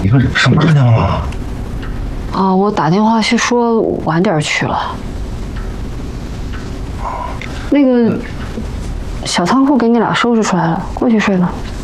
你说上班去了吗？ 啊，我打电话去说晚点去了。那个小仓库给你俩收拾出来了，过去睡吧。